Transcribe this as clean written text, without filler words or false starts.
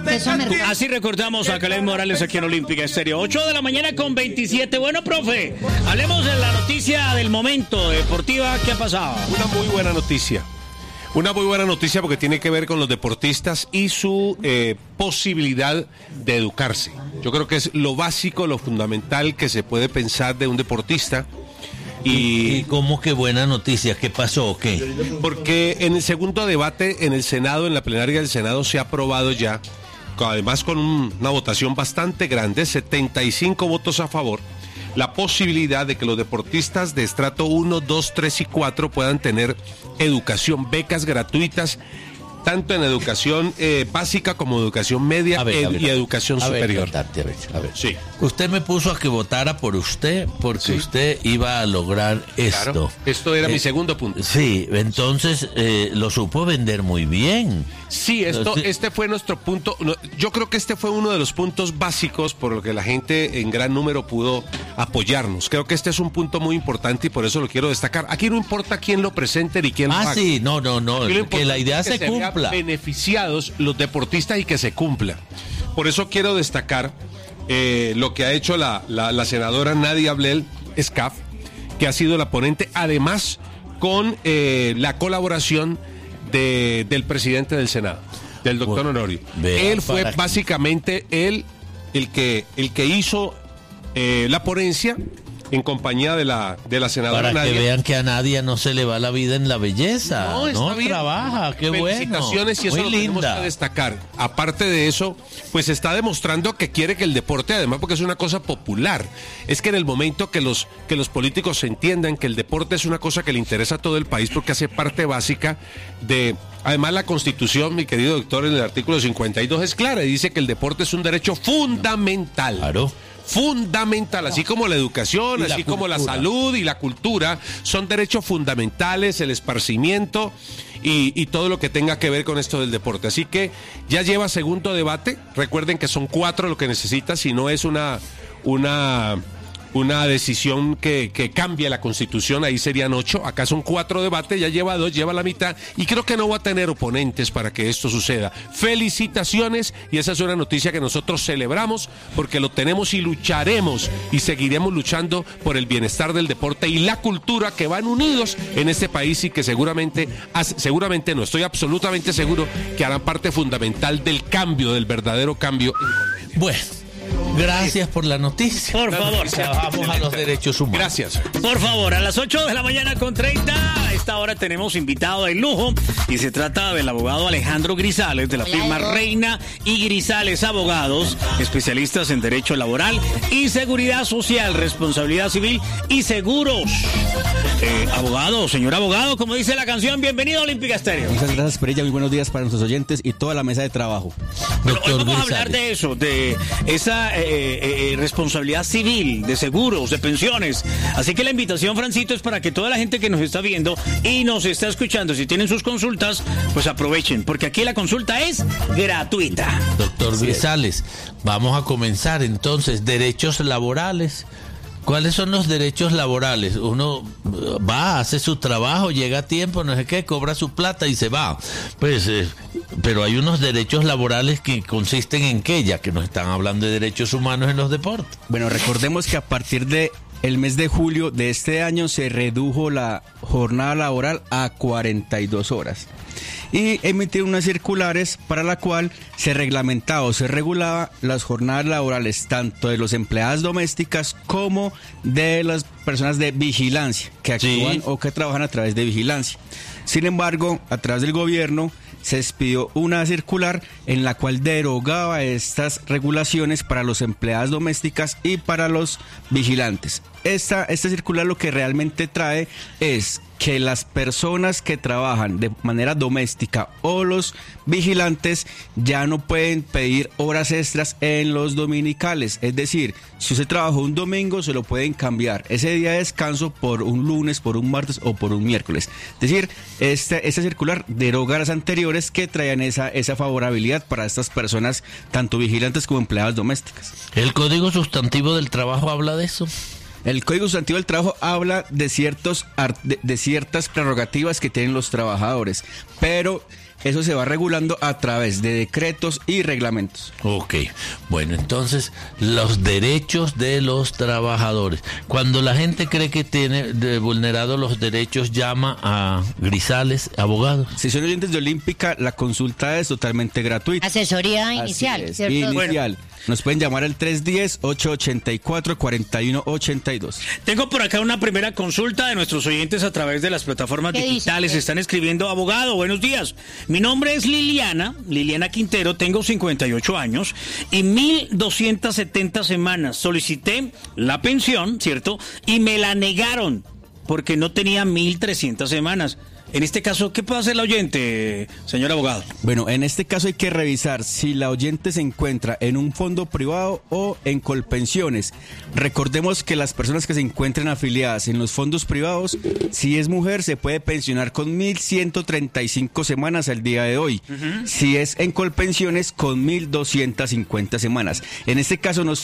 queso mercado. Así recordamos a Caleb Morales aquí en Olímpica Estéreo. 8 de la mañana con 27. Bueno, profe, hablemos de la noticia del momento deportiva. ¿Qué ha pasado? Una muy buena noticia. Una muy buena noticia porque tiene que ver con los deportistas y su posibilidad de educarse. Yo creo que es lo básico, lo fundamental que se puede pensar de un deportista. ¿Y cómo que buena noticia? ¿Qué pasó o qué? Porque en el segundo debate en el Senado, en la plenaria del Senado, se ha aprobado ya, además con una votación bastante grande, 75 votos a favor, la posibilidad de que los deportistas de estrato 1, 2, 3 y 4 puedan tener educación, becas gratuitas, tanto en educación básica como educación media y educación superior. A ver. Sí. Usted me puso a que votara por usted porque usted iba a lograr esto. Claro, esto era mi segundo punto. Sí, entonces lo supo vender muy bien. Sí, este fue nuestro punto. Yo creo que este fue uno de los puntos básicos por lo que la gente en gran número pudo apoyarnos. Creo que este es un punto muy importante y por eso lo quiero destacar. Aquí no importa quién lo presente ni quién lo haga. Sí, no, que la idea se cumpla. Beneficiados los deportistas y que se cumpla. Por eso quiero destacar lo que ha hecho la senadora Nadia Ablel Escaf, que ha sido la ponente, además con la colaboración del presidente del Senado, del doctor Honorio. Él fue básicamente el que hizo la ponencia en compañía de la senadora Para Nadia. Que vean que a Nadia no se le va la vida en la belleza. No, trabaja, qué bueno. Felicitaciones y eso muy lo tenemos linda. que destacar. Aparte de eso, pues está demostrando que quiere que el deporte, además porque es una cosa popular, es que en el momento que los políticos entiendan que el deporte es una cosa que le interesa a todo el país porque hace parte básica de... Además, la Constitución, mi querido doctor, en el artículo 52 es clara y dice que el deporte es un derecho fundamental. Claro. Fundamental, así como la educación, así como la salud y la cultura, son derechos fundamentales, el esparcimiento y todo lo que tenga que ver con esto del deporte. Así que ya lleva segundo debate, recuerden que son 4 lo que necesita, si no es una decisión que cambie la Constitución, ahí serían 8, acá son 4 debates, ya lleva 2, lleva la mitad y creo que no va a tener oponentes para que esto suceda. Felicitaciones y esa es una noticia que nosotros celebramos porque lo tenemos y lucharemos y seguiremos luchando por el bienestar del deporte y la cultura que van unidos en este país y que seguramente no, estoy absolutamente seguro que harán parte fundamental del cambio, del verdadero cambio. Bueno. Gracias por la noticia. Por favor. Vamos a los derechos humanos. Gracias. Por favor, a las 8 de la mañana con 30, a esta hora tenemos invitado de lujo y se trata del abogado Alejandro Grisales de la firma Reina y Grisales Abogados, especialistas en derecho laboral y seguridad social, responsabilidad civil y seguros. Abogado, señor abogado, como dice la canción, bienvenido a Olímpica Estéreo. Muchas gracias, Perilla, muy buenos días para nuestros oyentes y toda la mesa de trabajo. Pero hoy vamos a hablar de eso, de esa responsabilidad civil, de seguros, de pensiones. Así que la invitación, Francito, es para que toda la gente que nos está viendo y nos está escuchando, si tienen sus consultas, pues aprovechen, porque aquí la consulta es gratuita. Doctor Grisales, vamos a comenzar entonces, derechos laborales. ¿Cuáles son los derechos laborales? Uno va, hace su trabajo, llega a tiempo, no sé qué, cobra su plata y se va. Pues, pero hay unos derechos laborales que consisten en qué, ya que nos están hablando de derechos humanos en los deportes. Bueno, recordemos que a partir de el mes de julio de este año se redujo la jornada laboral a 42 horas. Y emitieron unas circulares para la cual se reglamentaba o se regulaba las jornadas laborales tanto de los empleadas domésticas como de las personas de vigilancia que actúan o que trabajan a través de vigilancia. Sin embargo, a través del gobierno se expidió una circular en la cual derogaba estas regulaciones para los empleadas domésticas y para los vigilantes. Esta circular lo que realmente trae es que las personas que trabajan de manera doméstica o los vigilantes ya no pueden pedir horas extras en los dominicales. Es decir, si usted trabajó un domingo, se lo pueden cambiar ese día de descanso por un lunes, por un martes o por un miércoles. Es decir, esta circular deroga las anteriores que traían esa favorabilidad para estas personas, tanto vigilantes como empleadas domésticas. ¿El Código Sustantivo del Trabajo habla de eso? El Código Sustantivo del Trabajo habla de ciertas prerrogativas que tienen los trabajadores, pero eso se va regulando a través de decretos y reglamentos. Ok, bueno, entonces los derechos de los trabajadores. Cuando la gente cree que tiene vulnerados los derechos, llama a Grisales Abogados. Si son oyentes de Olímpica, la consulta es totalmente gratuita. Asesoría inicial, Así es, ¿cierto? inicial. Nos pueden llamar al 310-884-4182. Tengo por acá una primera consulta de nuestros oyentes a través de las plataformas ¿Qué digitales. dice? Están escribiendo: abogado, buenos días. Mi nombre es Liliana Quintero, tengo 58 años y 1.270 semanas. Solicité la pensión, ¿cierto? Y me la negaron porque no tenía 1.300 semanas. En este caso, ¿qué puede hacer la oyente, señor abogado? Bueno, en este caso hay que revisar si la oyente se encuentra en un fondo privado o en Colpensiones. Recordemos que las personas que se encuentren afiliadas en los fondos privados, si es mujer, se puede pensionar con 1.135 semanas al día de hoy. Si es en Colpensiones, con 1.250 semanas. En este caso nos